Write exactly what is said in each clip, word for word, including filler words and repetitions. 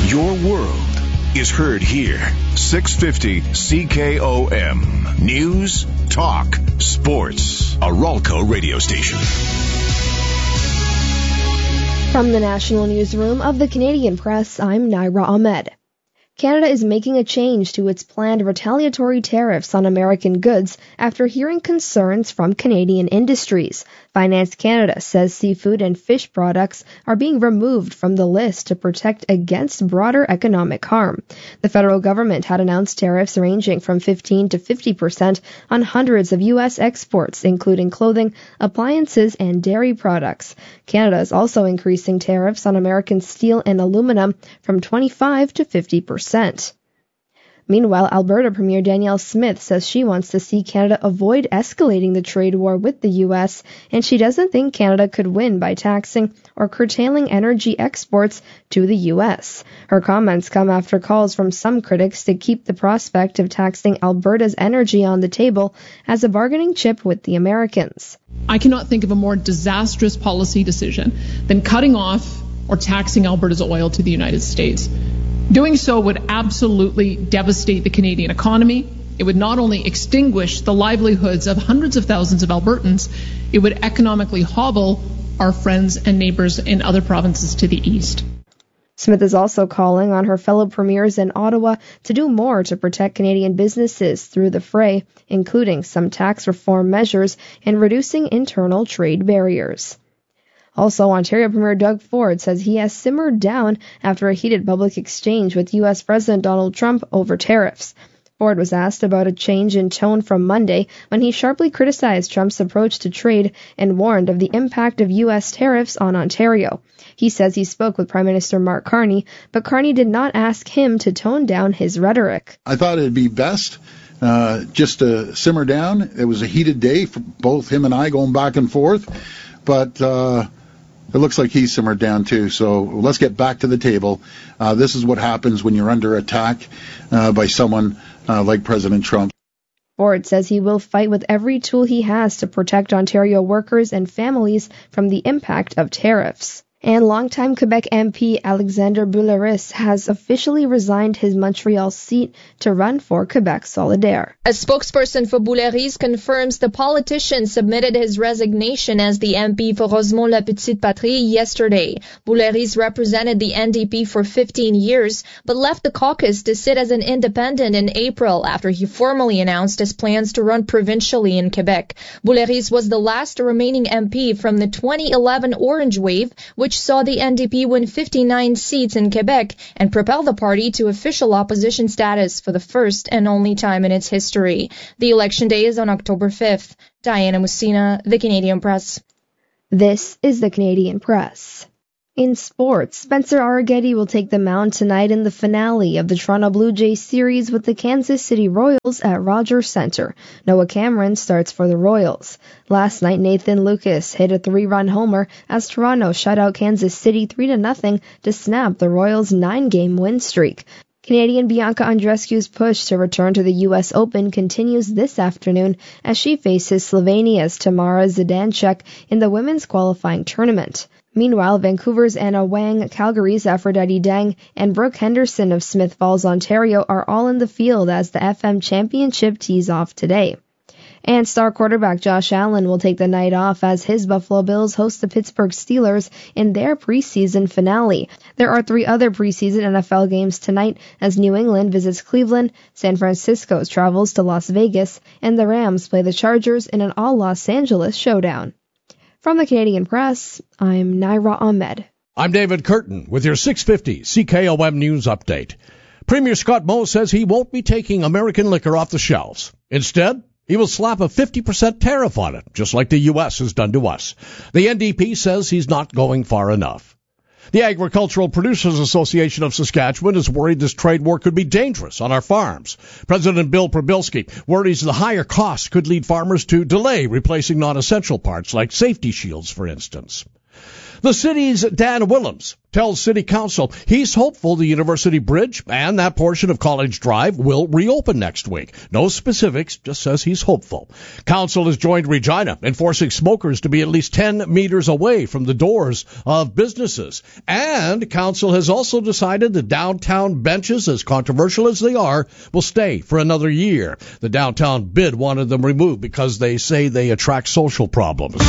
Your world is heard here. six fifty C K O M. News, talk, sports. A Ralco radio station. From the National Newsroom of the Canadian Press, I'm Naira Ahmed. Canada is making a change to its planned retaliatory tariffs on American goods after hearing concerns from Canadian industries. Finance Canada says seafood and fish products are being removed from the list to protect against broader economic harm. The federal government had announced tariffs ranging from fifteen to fifty percent on hundreds of U S exports, including clothing, appliances, and dairy products. Canada is also increasing tariffs on American steel and aluminum from twenty-five to fifty percent. Meanwhile, Alberta Premier Danielle Smith says she wants to see Canada avoid escalating the trade war with the U S, and she doesn't think Canada could win by taxing or curtailing energy exports to the U S. Her comments come after calls from some critics to keep the prospect of taxing Alberta's energy on the table as a bargaining chip with the Americans. I cannot think of a more disastrous policy decision than cutting off or taxing Alberta's oil to the United States. Doing so would absolutely devastate the Canadian economy. It would not only extinguish the livelihoods of hundreds of thousands of Albertans, it would economically hobble our friends and neighbors in other provinces to the east. Smith is also calling on her fellow premiers in Ottawa to do more to protect Canadian businesses through the fray, including some tax reform measures and reducing internal trade barriers. Also, Ontario Premier Doug Ford says he has simmered down after a heated public exchange with U S President Donald Trump over tariffs. Ford was asked about a change in tone from Monday when he sharply criticized Trump's approach to trade and warned of the impact of U S tariffs on Ontario. He says he spoke with Prime Minister Mark Carney, but Carney did not ask him to tone down his rhetoric. I thought it'd be best uh, just to simmer down. It was a heated day for both him and I going back and forth, but uh it looks like he's simmered down too, so let's get back to the table. Uh, this is what happens when you're under attack uh, by someone uh, like President Trump. Ford says he will fight with every tool he has to protect Ontario workers and families from the impact of tariffs. And longtime Quebec M P Alexander Boulris has officially resigned his Montreal seat to run for Quebec Solidaire. A spokesperson for Boulris confirms the politician submitted his resignation as the M P for Rosemont-La Petite Patrie yesterday. Boulris represented the N D P for fifteen years, but left the caucus to sit as an independent in April after he formally announced his plans to run provincially in Quebec. Boulris was the last remaining M P from the twenty eleven Orange Wave, which which saw the N D P win fifty-nine seats in Quebec and propel the party to official opposition status for the first and only time in its history. The election day is on October fifth. Diana Messina, The Canadian Press. This is The Canadian Press. In sports, Spencer Arrighetti will take the mound tonight in the finale of the Toronto Blue Jays series with the Kansas City Royals at Rogers Centre. Noah Cameron starts for the Royals. Last night, Nathan Lucas hit a three-run homer as Toronto shut out Kansas City three to nothing to snap the Royals' nine-game win streak. Canadian Bianca Andreescu's push to return to the U S Open continues this afternoon as she faces Slovenia's Tamara Zidanchuk in the women's qualifying tournament. Meanwhile, Vancouver's Anna Wang, Calgary's Aphrodite Dang, and Brooke Henderson of Smith Falls, Ontario are all in the field as the F M Championship tees off today. And star quarterback Josh Allen will take the night off as his Buffalo Bills host the Pittsburgh Steelers in their preseason finale. There are three other preseason N F L games tonight as New England visits Cleveland, San Francisco travels to Las Vegas, and the Rams play the Chargers in an all-Los Angeles showdown. From the Canadian Press, I'm Naira Ahmed. I'm David Curtin with your six fifty C K O M News Update. Premier Scott Moe says he won't be taking American liquor off the shelves. Instead, he will slap a fifty percent tariff on it, just like the U S has done to us. The N D P says he's not going far enough. The Agricultural Producers Association of Saskatchewan is worried this trade war could be dangerous on our farms. President Bill Probilski worries the higher costs could lead farmers to delay replacing non-essential parts like safety shields, for instance. The city's Dan Willems tells City Council he's hopeful the University Bridge and that portion of College Drive will reopen next week. No specifics, just says he's hopeful. Council has joined Regina in forcing smokers to be at least ten meters away from the doors of businesses. And Council has also decided the downtown benches, as controversial as they are, will stay for another year. The downtown bid wanted them removed because they say they attract social problems.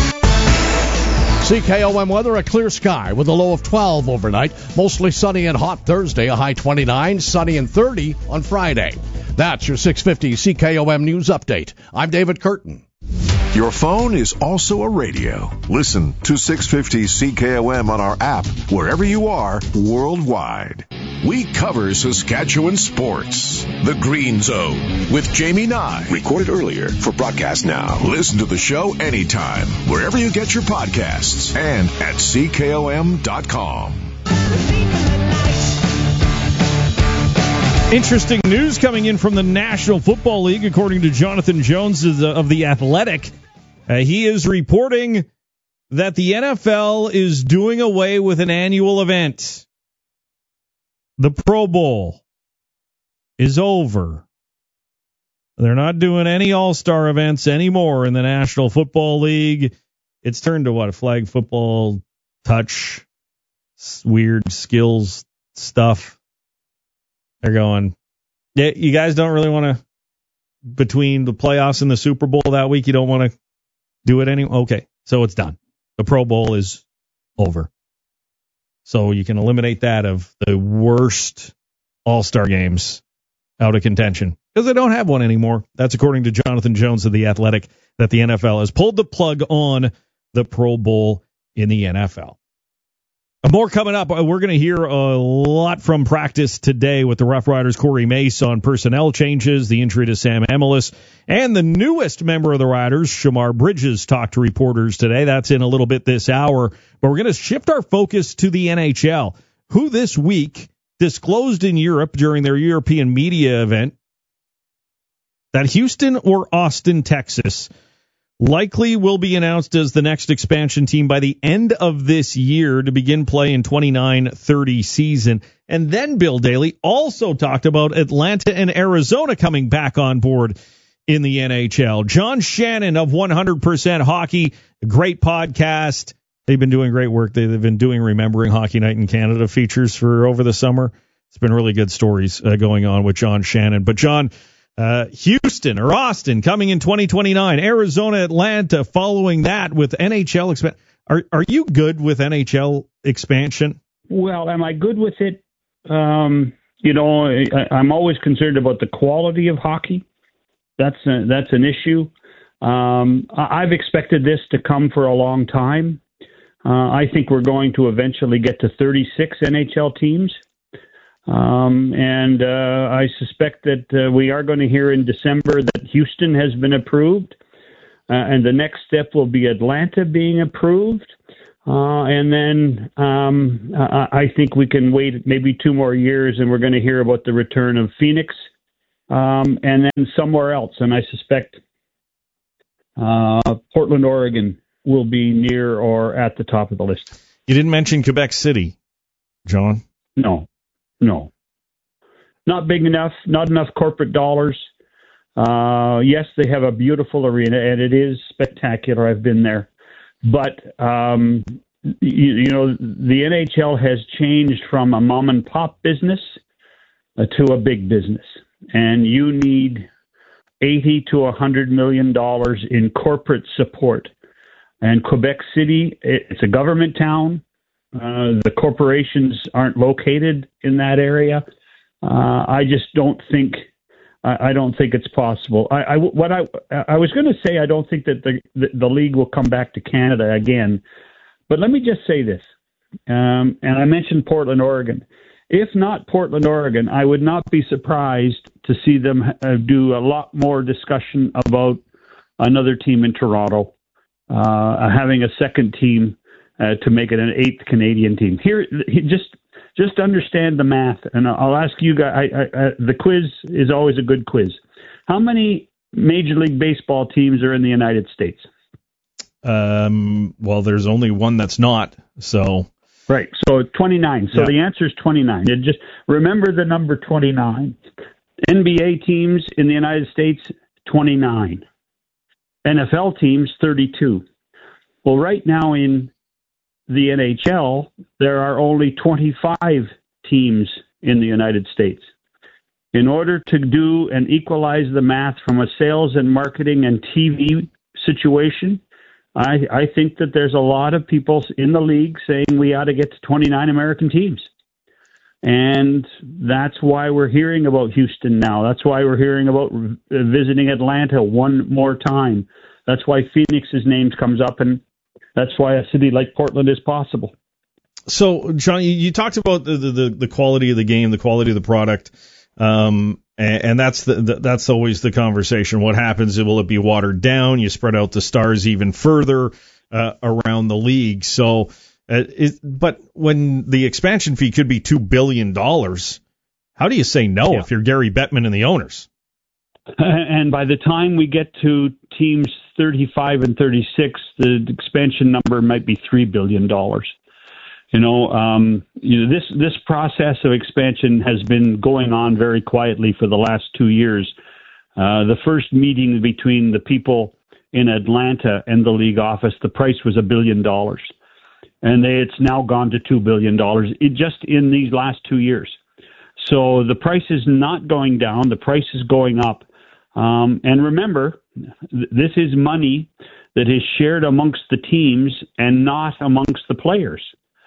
C K O M weather, a clear sky with a low of twelve overnight. Mostly sunny and hot Thursday, a high twenty-nine, sunny and thirty on Friday. That's your six fifty C K O M News Update. I'm David Curtin. Your phone is also a radio. Listen to six fifty C K O M on our app, wherever you are, worldwide. We cover Saskatchewan sports. The Green Zone with Jamie Nye. Recorded earlier for broadcast now. Listen to the show anytime, wherever you get your podcasts, and at C K O M dot com. Interesting news coming in from the National Football League, according to Jonathan Jones of the, of the Athletic. Uh, he is reporting that the N F L is doing away with an annual event. The Pro Bowl is over. They're not doing any All-Star events anymore in the National Football League. It's turned to what? A flag football, touch, weird skills stuff. They're going, yeah, you guys don't really want to, between the playoffs and the Super Bowl that week, you don't want to do it anymore? Okay, so it's done. The Pro Bowl is over. So you can eliminate that of the worst All-Star games out of contention because they don't have one anymore. That's according to Jonathan Jones of The Athletic, that the N F L has pulled the plug on the Pro Bowl in the N F L. More coming up. We're going to hear a lot from practice today with the Rough Riders' Corey Mace on personnel changes, the injury to Sam Emilus, and the newest member of the Riders, Shamar Bridges, talked to reporters today. That's in a little bit this hour. But we're going to shift our focus to the N H L, who this week disclosed in Europe during their European media event that Houston or Austin, Texas, likely will be announced as the next expansion team by the end of this year to begin play in twenty-nine thirty season. And then Bill Daly also talked about Atlanta and Arizona coming back on board in the N H L. John Shannon of one hundred percent Hockey, a great podcast. They've been doing great work. They've been doing Remembering Hockey Night in Canada features for over the summer. It's been really good stories uh, going on with John Shannon. But John, Uh, Houston or Austin coming in twenty twenty-nine, Arizona, Atlanta following that with N H L expansion. Are are you good with N H L expansion? Well, am I good with it? Um, you know, I, I'm always concerned about the quality of hockey. That's a, that's an issue. Um, I've expected this to come for a long time. Uh, I think we're going to eventually get to thirty-six N H L teams. Um, and uh, I suspect that uh, we are going to hear in December that Houston has been approved, uh, and the next step will be Atlanta being approved. Uh, and then um, I, I think we can wait maybe two more years, and we're going to hear about the return of Phoenix, um, and then somewhere else. And I suspect uh, Portland, Oregon will be near or at the top of the list. You didn't mention Quebec City, John. No. No, not big enough, not enough corporate dollars. Uh, yes, they have a beautiful arena, and it is spectacular. I've been there. But, um, you, you know, the N H L has changed from a mom-and-pop business uh, to a big business. And you need eighty to one hundred million dollars in corporate support. And Quebec City, it's a government town. Uh, the corporations aren't located in that area. Uh, I just don't think I, I don't think it's possible. I, I what I I was going to say I don't think that the, the the league will come back to Canada again, but let me just say this. Um, and I mentioned Portland, Oregon. If not Portland, Oregon, I would not be surprised to see them uh, do a lot more discussion about another team in Toronto, uh, having a second team. Uh, to make it an eighth Canadian team. Here, just just understand the math, and I'll ask you guys. I, I, I, the quiz is always a good quiz. How many Major League Baseball teams are in the United States? Um, well, there's only one that's not. So right. So twenty-nine. So yeah. the answer is twenty-nine. You just remember the number twenty-nine. N B A teams in the United States, twenty-nine. N F L teams, thirty-two. Well, right now in the N H L, there are only twenty-five teams in the United States. In order to do and equalize the math from a sales and marketing and T V situation, I, I think that there's a lot of people in the league saying we ought to get to twenty-nine American teams. And that's why we're hearing about Houston now. That's why we're hearing about visiting Atlanta one more time. That's why Phoenix's name comes up, and that's why a city like Portland is possible. So, John, you, you talked about the, the, the quality of the game, the quality of the product, um, and, and that's the, the that's always the conversation. What happens? Will it be watered down? You spread out the stars even further uh, around the league. So, uh, it, but when the expansion fee could be two billion dollars, how do you say no yeah. if you're Gary Bettman and the owners? And by the time we get to teams thirty-five and thirty-six, the expansion number might be three billion dollars. You know, um, you know, this this process of expansion has been going on very quietly for the last two years. Uh, the first meeting between the people in Atlanta and the league office, the price was a billion dollars, and they, it's now gone to two billion dollars it, just in these last two years. So the price is not going down; the price is going up. Um, and remember, th- this is money that is shared amongst the teams and not amongst the players.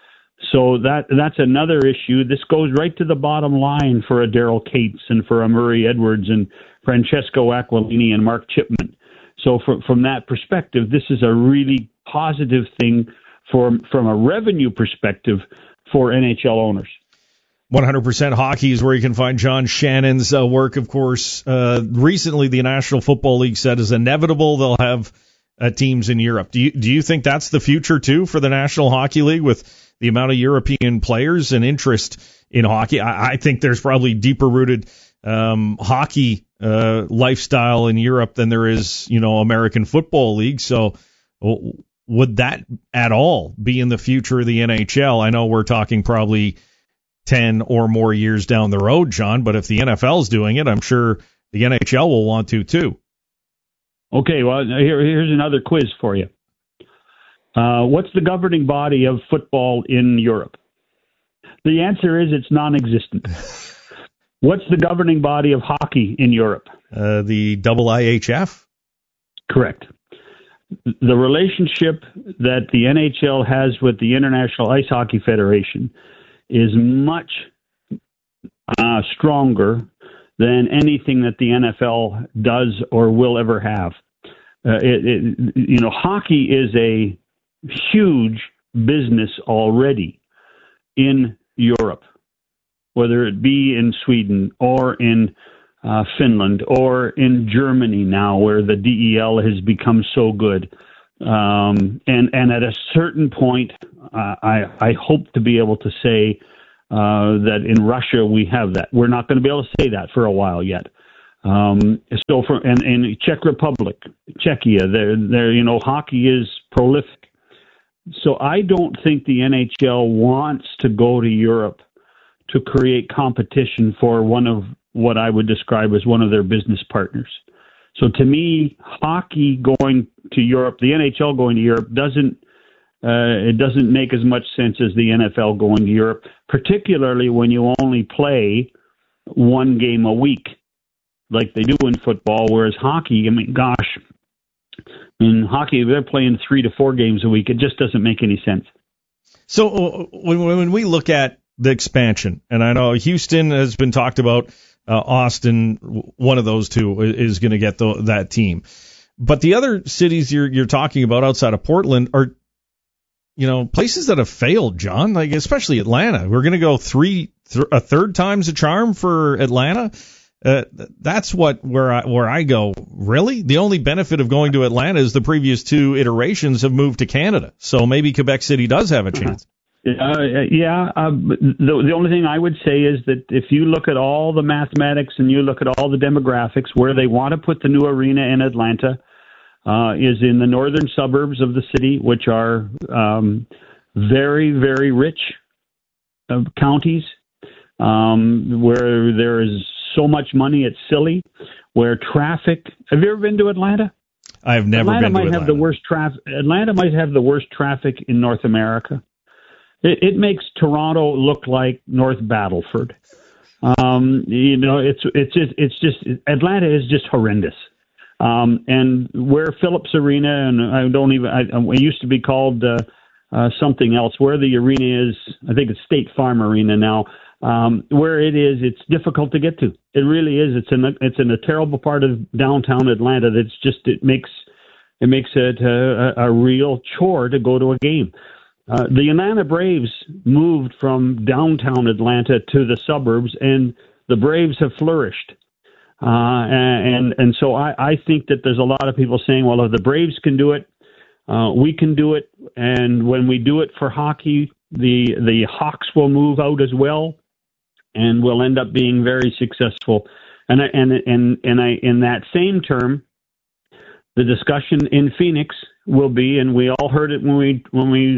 So that that's another issue. This goes right to the bottom line for a Daryl Cates and for a Murray Edwards and Francesco Aquilini and Mark Chipman. So for, from that perspective, this is a really positive thing for from a revenue perspective for N H L owners. one hundred percent Hockey is where you can find John Shannon's uh, work, of course. Uh, recently, the National Football League said is inevitable they'll have uh, teams in Europe. Do you, do you think that's the future, too, for the National Hockey League with the amount of European players and interest in hockey? I, I think there's probably deeper-rooted um, hockey uh, lifestyle in Europe than there is, you know, American Football League. So would that at all be in the future of the N H L? I know we're talking probably ten or more years down the road, John, but if the N F L is doing it, I'm sure the N H L will want to too. Okay, well, here, here's another quiz for you. Uh, what's the governing body of football in Europe? The answer is it's non-existent. What's the governing body of hockey in Europe? Uh, the double I H F? Correct. The relationship that the N H L has with the International Ice Hockey Federation is much uh, stronger than anything that the N F L does or will ever have. Uh, it, it, you know, hockey is a huge business already in Europe, whether it be in Sweden or in uh, Finland or in Germany now, where the D E L has become so good. Um, and, and at a certain point, uh, I, I hope to be able to say uh, that in Russia we have that. We're not going to be able to say that for a while yet. Um, so for and, and Czech Republic, Czechia, there, there, you know, hockey is prolific. So I don't think the N H L wants to go to Europe to create competition for one of what I would describe as one of their business partners. So to me, hockey going to Europe, the N H L going to Europe doesn't uh, it doesn't make as much sense as the N F L going to Europe, particularly when you only play one game a week like they do in football, whereas hockey, I mean, gosh, in hockey, they're playing three to four games a week. It just doesn't make any sense. So when, when we look at the expansion, and I know Houston has been talked about, uh, Austin, one of those two is going to get the, that team. But the other cities you're you're talking about outside of Portland are, you know, places that have failed, John, like especially Atlanta. We're going to go three, th- a third time's a charm for Atlanta. Uh, that's what where I where I go. Really, the only benefit of going to Atlanta is the previous two iterations have moved to Canada. So maybe Quebec City does have a chance. Uh, yeah. Uh, the the only thing I would say is that if you look at all the mathematics and you look at all the demographics where they want to put the new arena in Atlanta, uh, is in the northern suburbs of the city, which are um, very, very rich uh, counties, um, where there is so much money it's silly, where traffic. Have you ever been to Atlanta? I've never Atlanta been to might Atlanta. have the worst traffic. Atlanta might have the worst traffic in North America. It, it makes Toronto look like North Battleford. Um, you know, it's it's just, it's just Atlanta is just horrendous. Um, and where Phillips Arena, and I don't even, I, it used to be called uh, uh, something else. Where the arena is, I think it's State Farm Arena now. Um, where it is, it's difficult to get to. It really is. It's in a, it's in a terrible part of downtown Atlanta. That's just it makes it makes it a, a real chore to go to a game. Uh, the Atlanta Braves moved from downtown Atlanta to the suburbs, and the Braves have flourished. Uh, and and so I, I think that there's a lot of people saying, well, if the Braves can do it, uh, we can do it. And when we do it for hockey, the the Hawks will move out as well, and will end up being very successful. And I, and and and I in that same term, the discussion in Phoenix will be, and we all heard it when we when we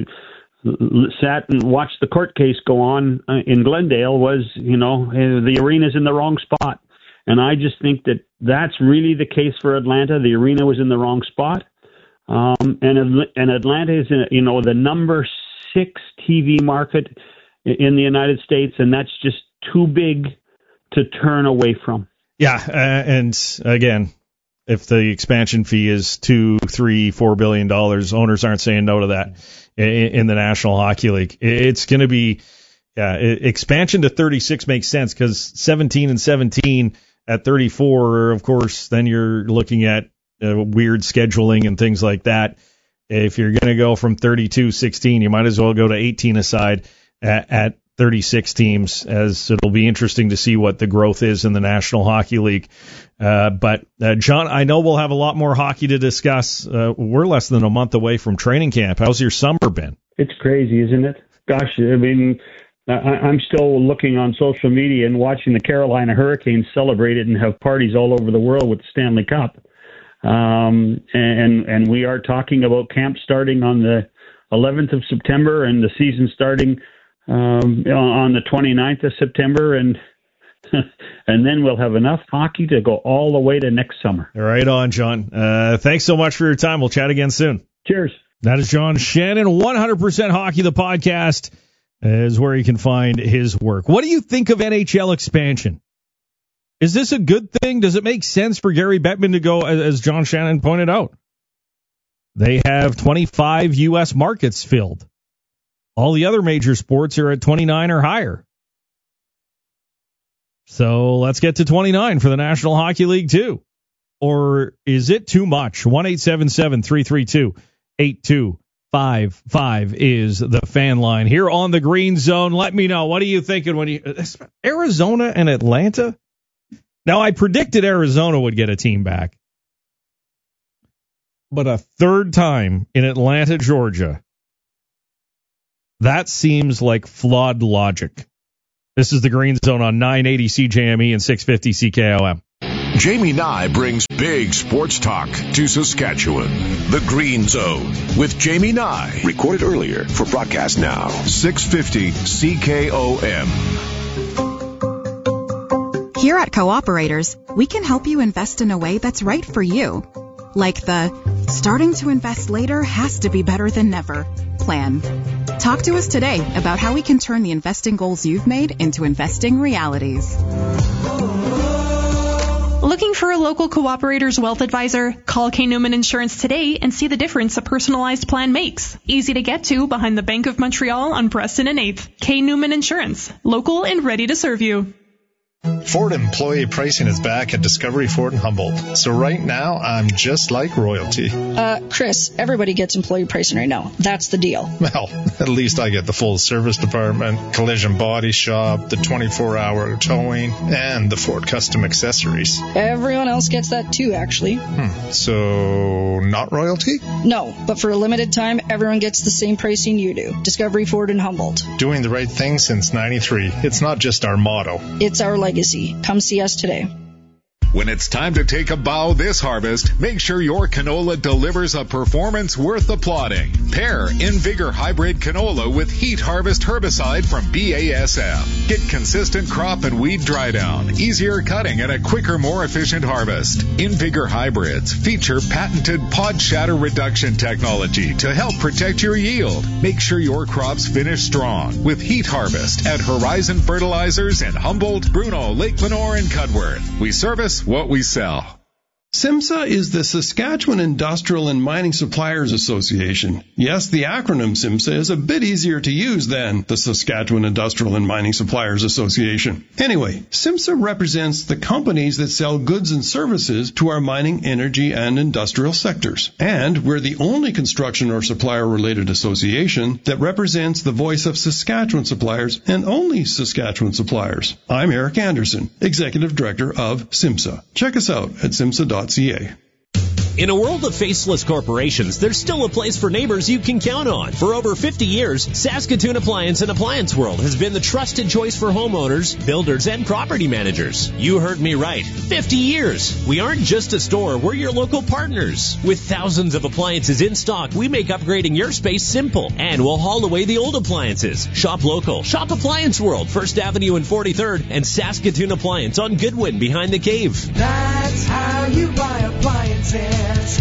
sat and watched the court case go on uh, in Glendale, was, you know, the arena's in the wrong spot. And I just think that that's really the case for Atlanta. The arena was in the wrong spot. Um, and, and Atlanta is, in, you know, the number six T V market in the United States, and that's just too big to turn away from. Yeah, uh, and again, if the expansion fee is two, three, four billion dollars, owners aren't saying no to that in, in the National Hockey League. It's going to be, yeah, expansion to thirty-six makes sense, because seventeen and seventeen at thirty-four, of course, then you're looking at uh, weird scheduling and things like that. If you're going to go from thirty-two sixteen, you might as well go to eighteen aside at, at thirty-six teams, as it'll be interesting to see what the growth is in the National Hockey League. Uh, but, uh, John, I know we'll have a lot more hockey to discuss. Uh, we're less than a month away from training camp. How's your summer been? It's crazy, isn't it? Gosh, I mean, I, I'm still looking on social media and watching the Carolina Hurricanes celebrate it and have parties all over the world with the Stanley Cup. Um, and, and we are talking about camp starting on the eleventh of September and the season starting Um, on the twenty-ninth of September, and and then we'll have enough hockey to go all the way to next summer. Right on, John. Uh, thanks so much for your time. We'll chat again soon. Cheers. That is John Shannon. one hundred percent Hockey, the podcast, is where you can find his work. What do you think of N H L expansion? Is this a good thing? Does it make sense for Gary Bettman to go, as John Shannon pointed out? They have twenty-five U S markets filled. All the other major sports are at twenty-nine or higher. So let's get to twenty-nine for the National Hockey League, too. Or is it too much? one eight seven seven, three three two, eight two five five is the fan line here on the Green Zone. Let me know. What are you thinking when you... Arizona and Atlanta? Now, I predicted Arizona would get a team back. But a third time in Atlanta, Georgia... that seems like flawed logic. This is the Green Zone on nine eighty C J M E and six fifty C K O M. Jamie Nye brings big sports talk to Saskatchewan. The Green Zone with Jamie Nye. Recorded earlier for broadcast now. six fifty C K O M. Here at Cooperators, we can help you invest in a way that's right for you. Like the starting to invest later has to be better than never plan. Talk to us today about how we can turn the investing goals you've made into investing realities. Looking for a local Cooperator's wealth advisor? Call K. Newman Insurance today and see the difference a personalized plan makes. Easy to get to behind the Bank of Montreal on Preston and eighth. K. Newman Insurance. Local and ready to serve you. Ford employee pricing is back at Discovery Ford in Humboldt. So right now, I'm just like royalty. Uh, Chris, everybody gets employee pricing right now. That's the deal. Well, at least I get the full service department, collision body shop, the twenty-four hour towing, and the Ford custom accessories. Everyone else gets that too, actually. Hmm. So, not royalty? No, but for a limited time, everyone gets the same pricing you do. Discovery Ford in Humboldt. Doing the right thing since ninety-three. It's not just our motto. It's our legacy. Come see us today. When it's time to take a bow this harvest, make sure your canola delivers a performance worth applauding. Pair InVigor Hybrid Canola with Heat Harvest herbicide from B A S F. Get consistent crop and weed dry down, easier cutting, and a quicker, more efficient harvest. InVigor Hybrids feature patented pod shatter reduction technology to help protect your yield. Make sure your crops finish strong with Heat Harvest at Horizon Fertilizers in Humboldt, Bruno, Lake Lenore, and Cudworth. We service what we sell. SIMSA is the Saskatchewan Industrial and Mining Suppliers Association. Yes, the acronym SIMSA is a bit easier to use than the Saskatchewan Industrial and Mining Suppliers Association. Anyway, SIMSA represents the companies that sell goods and services to our mining, energy, and industrial sectors. And we're the only construction or supplier-related association that represents the voice of Saskatchewan suppliers and only Saskatchewan suppliers. I'm Eric Anderson, Executive Director of SIMSA. Check us out at simsa dot c a. In a world of faceless corporations, there's still a place for neighbors you can count on. For over fifty years, Saskatoon Appliance and Appliance World has been the trusted choice for homeowners, builders, and property managers. You heard me right. fifty years. We aren't just a store, we're your local partners. With thousands of appliances in stock, we make upgrading your space simple. And we'll haul away the old appliances. Shop local. Shop Appliance World, First Avenue and forty-third, and Saskatoon Appliance on Goodwin behind the cave. That's how you buy appliances.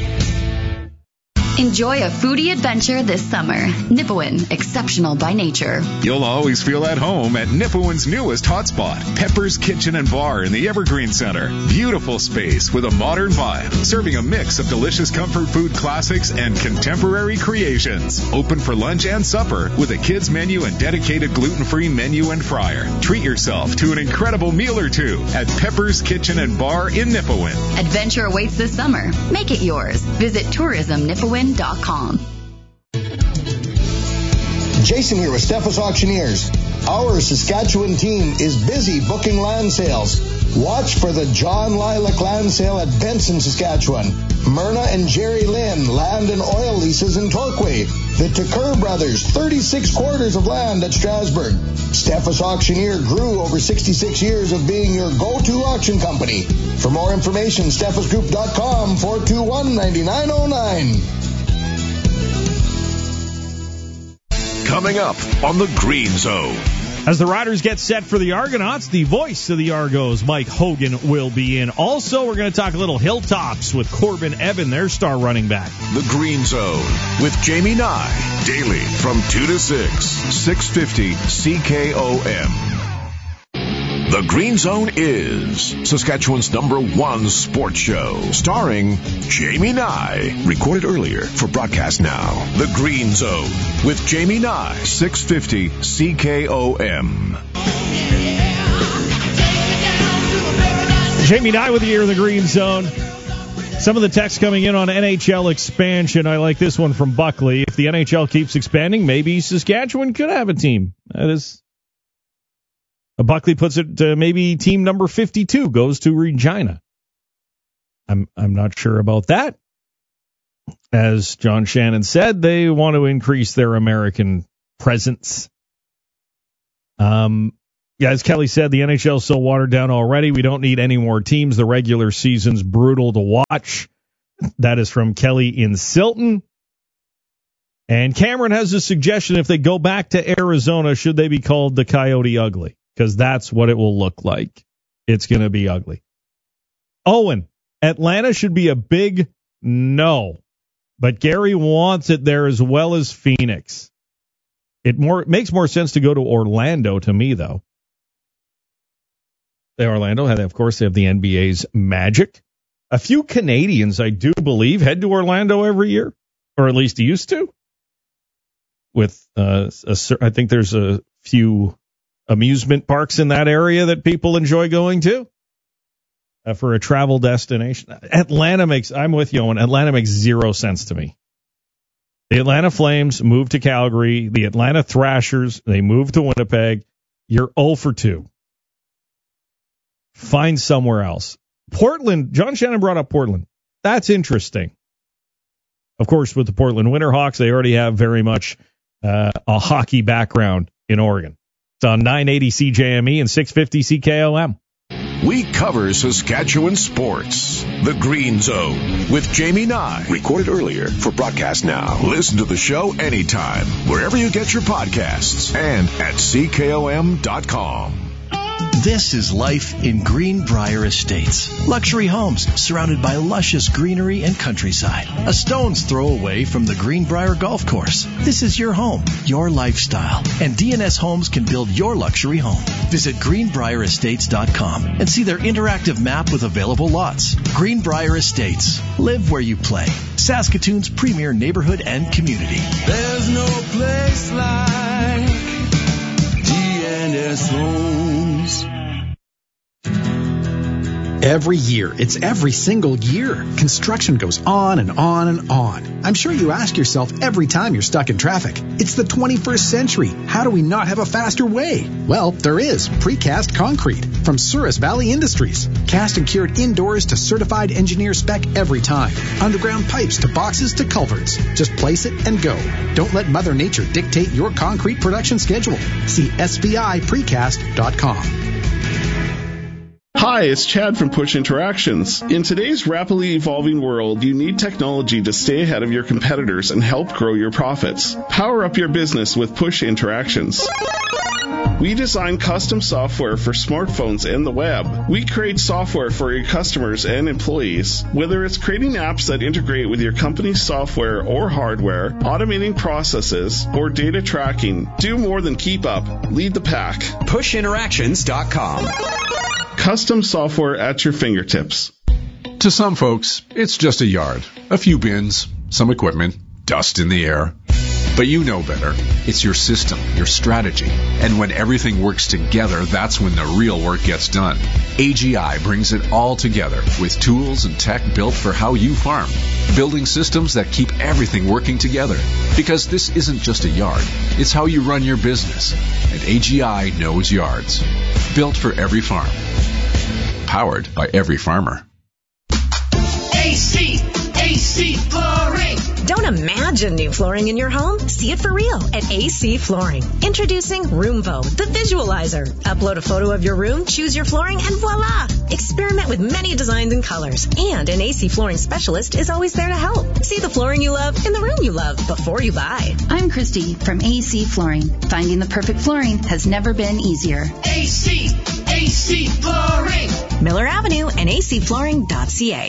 Enjoy a foodie adventure this summer. Nipawin, exceptional by nature. You'll always feel at home at Nipawin's newest hotspot, Pepper's Kitchen and Bar in the Evergreen Center. Beautiful space with a modern vibe, serving a mix of delicious comfort food classics and contemporary creations. Open for lunch and supper with a kids menu and dedicated gluten-free menu and fryer. Treat yourself to an incredible meal or two at Pepper's Kitchen and Bar in Nipawin. Adventure awaits this summer. Make it yours. Visit tourism nipawin dot com. Jason here with Steffes Auctioneers. Our Saskatchewan team is busy booking land sales. Watch for the John Lilac Land Sale at Benson, Saskatchewan. Myrna and Jerry Lynn Land and Oil Leases in Torquay. The Tucker Brothers thirty-six quarters of land at Strasbourg. Steffes Auctioneer grew over sixty-six years of being your go-to auction company. For more information, steffes group dot com, four two one, nine nine zero nine. Coming up on the Green Zone. As the Riders get set for the Argonauts, the voice of the Argos, Mike Hogan, will be in. Also, we're going to talk a little Hilltops with Corbin Evan, their star running back. The Green Zone with Jamie Nye, daily from two to six, six fifty C K O M. The Green Zone is Saskatchewan's number one sports show, starring Jamie Nye. Recorded earlier for broadcast now. The Green Zone with Jamie Nye, six fifty C K O M. Jamie Nye with you here in the Green Zone. Some of the text coming in on N H L expansion. I like this one from Buckley. If the N H L keeps expanding, maybe Saskatchewan could have a team. That is... Buckley puts it, uh, maybe team number fifty-two goes to Regina. I'm I'm not sure about that. As John Shannon said, they want to increase their American presence. Um, yeah, as Kelly said, the N H L is so watered down already. We don't need any more teams. The regular season's brutal to watch. That is from Kelly in Silton. And Cameron has a suggestion: if they go back to Arizona, should they be called the Coyote Ugly? Because that's what it will look like. It's going to be ugly. Owen, Atlanta should be a big no. But Gary wants it there as well as Phoenix. It more it makes more sense to go to Orlando to me, though. The Orlando, of course, they have the N B A's Magic. A few Canadians, I do believe, head to Orlando every year, or at least used to. With, uh, a, I think there's a few amusement parks in that area that people enjoy going to uh, for a travel destination. Atlanta makes, I'm with you, Owen, Atlanta makes zero sense to me. The Atlanta Flames moved to Calgary. The Atlanta Thrashers, they moved to Winnipeg. You're oh for two. Find somewhere else. Portland, John Shannon brought up Portland. That's interesting. Of course, with the Portland Winterhawks, they already have very much uh, a hockey background in Oregon. It's on nine eighty C J M E and six fifty C K O M. We cover Saskatchewan sports. The Green Zone with Jamie Nye. Recorded earlier for broadcast now. Listen to the show anytime, wherever you get your podcasts, and at C K O M dot com. This is life in Greenbrier Estates. Luxury homes surrounded by luscious greenery and countryside. A stone's throw away from the Greenbrier Golf Course. This is your home, your lifestyle, and D N S Homes can build your luxury home. Visit greenbrier estates dot com and see their interactive map with available lots. Greenbrier Estates. Live where you play. Saskatoon's premier neighborhood and community. There's no place like D N S Homes. Every year, it's every single year. Construction goes on and on and on. I'm sure you ask yourself every time you're stuck in traffic, it's the twenty-first century. How do we not have a faster way? Well, there is precast concrete from Souris Valley Industries. Cast and cured indoors to certified engineer spec every time. Underground pipes to boxes to culverts. Just place it and go. Don't let Mother Nature dictate your concrete production schedule. See S V I precast dot com. Hi, it's Chad from Push Interactions. In today's rapidly evolving world, you need technology to stay ahead of your competitors and help grow your profits. Power up your business with Push Interactions. We design custom software for smartphones and the web. We create software for your customers and employees. Whether it's creating apps that integrate with your company's software or hardware, automating processes, or data tracking, do more than keep up. Lead the pack. push interactions dot com. Custom software at your fingertips. To some folks, it's just a yard, a few bins, some equipment, dust in the air. But you know better. It's your system, your strategy. And when everything works together, that's when the real work gets done. A G I brings it all together with tools and tech built for how you farm. Building systems that keep everything working together. Because this isn't just a yard. It's how you run your business. And A G I knows yards. Built for every farm. Powered by every farmer. A C, A C Flooring. Don't imagine new flooring in your home. See it for real at A C Flooring. Introducing Roomvo, the visualizer. Upload a photo of your room, choose your flooring, and voila! Experiment with many designs and colors. And an A C Flooring specialist is always there to help. See the flooring you love in the room you love before you buy. I'm Christy from A C Flooring. Finding the perfect flooring has never been easier. A C, A C Flooring. Miller Avenue and A C flooring dot C A.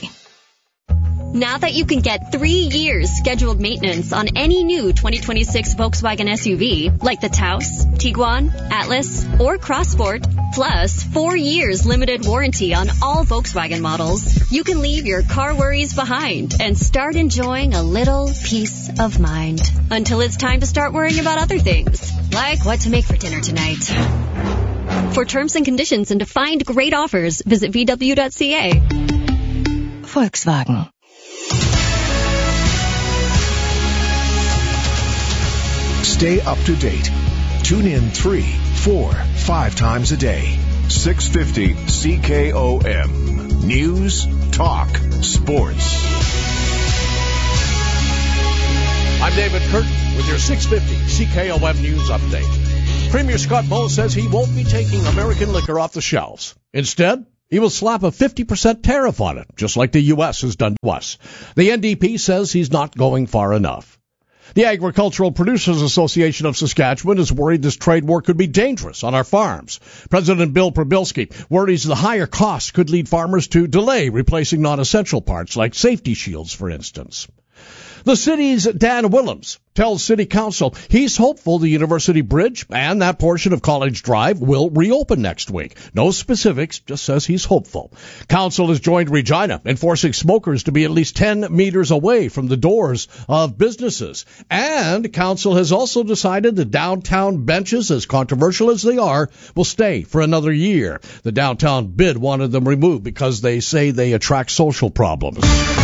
Now that you can get three years scheduled maintenance on any new twenty twenty-six Volkswagen S U V, like the Taos, Tiguan, Atlas, or Crossport, plus four years limited warranty on all Volkswagen models, you can leave your car worries behind and start enjoying a little peace of mind. Until it's time to start worrying about other things, like what to make for dinner tonight. For terms and conditions and to find great offers, visit V W dot C A. Volkswagen. Stay up to date. Tune in three, four, five times a day. six fifty C K O M. News, talk, sports. I'm David Curtin with your six fifty C K O M News Update. Premier Scott Moe says he won't be taking American liquor off the shelves. Instead, he will slap a fifty percent tariff on it, just like the U S has done to us. The N D P says he's not going far enough. The Agricultural Producers Association of Saskatchewan is worried this trade war could be dangerous on our farms. President Bill Probilski worries the higher costs could lead farmers to delay replacing non-essential parts like safety shields, for instance. The city's Dan Willems tells City Council he's hopeful the University Bridge and that portion of College Drive will reopen next week. No specifics, just says he's hopeful. Council has joined Regina in forcing smokers to be at least ten meters away from the doors of businesses. And Council has also decided the downtown benches, as controversial as they are, will stay for another year. The downtown bid wanted them removed because they say they attract social problems.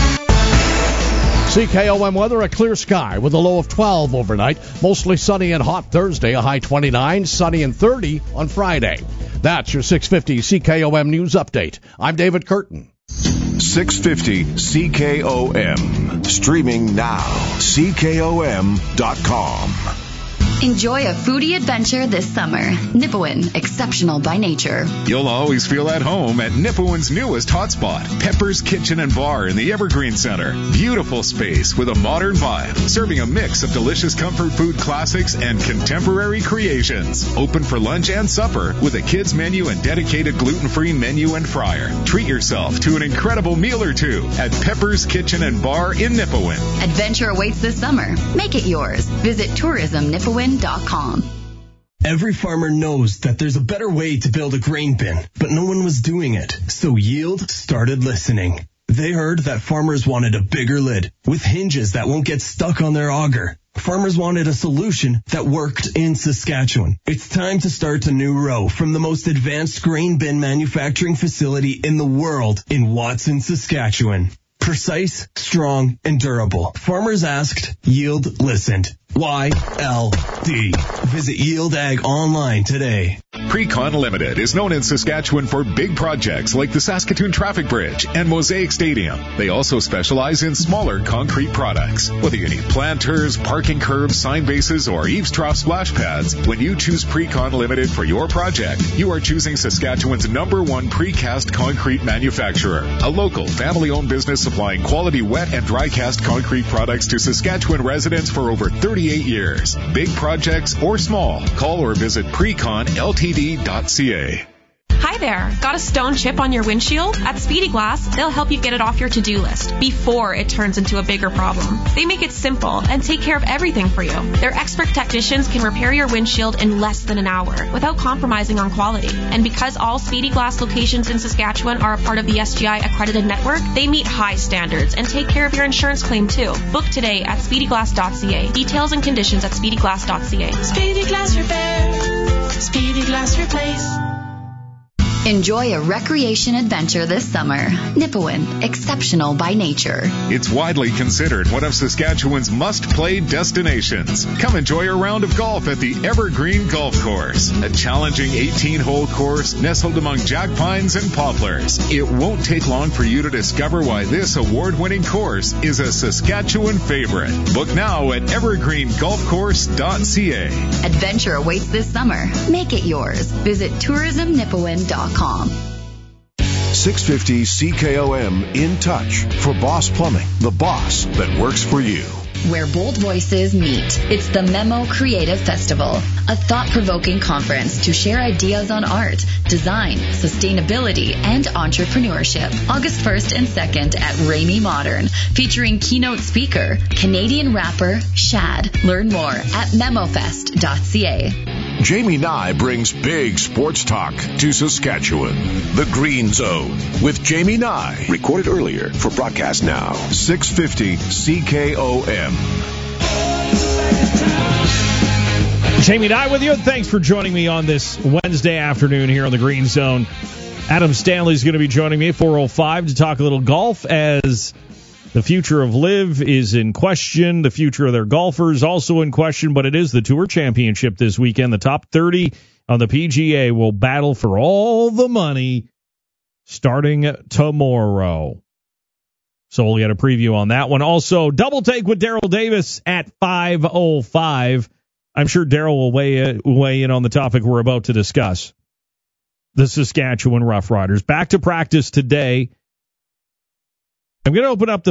C K O M weather, a clear sky with a low of twelve overnight. Mostly sunny and hot Thursday, a high twenty-nine, sunny and thirty on Friday. That's your six fifty C K O M News Update. I'm David Curtin. six fifty C K O M. Streaming now. C K O M dot com. Enjoy a foodie adventure this summer. Nipawin, exceptional by nature. You'll always feel at home at Nipawin's newest hotspot, Pepper's Kitchen and Bar in the Evergreen Center. Beautiful space with a modern vibe, serving a mix of delicious comfort food classics and contemporary creations. Open for lunch and supper with a kids menu and dedicated gluten-free menu and fryer. Treat yourself to an incredible meal or two at Pepper's Kitchen and Bar in Nipawin. Adventure awaits this summer. Make it yours. Visit tourism nipawin dot com. Every farmer knows that there's a better way to build a grain bin, but no one was doing it. So Yield started listening. They heard that farmers wanted a bigger lid with hinges that won't get stuck on their auger. Farmers wanted a solution that worked in Saskatchewan. It's time to start a new row from the most advanced grain bin manufacturing facility in the world in Watson, Saskatchewan. Precise, strong, and durable. Farmers asked, Yield listened. Y L D. Visit Yield Ag online today. Precon Limited is known in Saskatchewan for big projects like the Saskatoon Traffic Bridge and Mosaic Stadium. They also specialize in smaller concrete products. Whether you need planters, parking curbs, sign bases, or eaves trough splash pads, when you choose Precon Limited for your project, you are choosing Saskatchewan's number one precast concrete manufacturer. A local, family-owned business supplying quality wet and dry cast concrete products to Saskatchewan residents for over thirty-eight years. Big projects or small, call or visit precon L T D dot C A. Hi there. Got a stone chip on your windshield? At Speedy Glass, they'll help you get it off your to-do list before it turns into a bigger problem. They make it simple and take care of everything for you. Their expert technicians can repair your windshield in less than an hour without compromising on quality. And because all Speedy Glass locations in Saskatchewan are a part of the S G I accredited network, they meet high standards and take care of your insurance claim too. Book today at speedy glass dot C A. Details and conditions at speedy glass dot C A. Speedy Glass Repair. Speedy Glass Replace. Enjoy a recreation adventure this summer. Nipawin, exceptional by nature. It's widely considered one of Saskatchewan's must-play destinations. Come enjoy a round of golf at the Evergreen Golf Course, a challenging eighteen-hole course nestled among jack pines and poplars. It won't take long for you to discover why this award-winning course is a Saskatchewan favorite. Book now at evergreen golf course dot C A. Adventure awaits this summer. Make it yours. Visit tourism nipawin dot com. six fifty C K O M In Touch for Boss Plumbing, the boss that works for you. Where bold voices meet. It's the Memo Creative Festival, a thought-provoking conference to share ideas on art, design, sustainability, and entrepreneurship. August first and second at Ramey Modern, featuring keynote speaker, Canadian rapper Shad. Learn more at memofest dot C A. Jamie Nye brings big sports talk to Saskatchewan. The Green Zone with Jamie Nye. Recorded earlier for broadcast now. six fifty C K O M. Jamie Nye with you. Thanks for joining me on this Wednesday afternoon here on the Green Zone. Adam Stanley is going to be joining me at four oh five to talk a little golf as the future of LIV is in question. The future of their golfers also in question, but it is the Tour Championship this weekend. The top thirty on the P G A will battle for all the money starting tomorrow. So we'll get a preview on that one. Also, Double Take with Daryl Davis at five oh five. I'm sure Daryl will weigh, weigh in on the topic we're about to discuss. The Saskatchewan Roughriders. Back to practice today. I'm going to open up the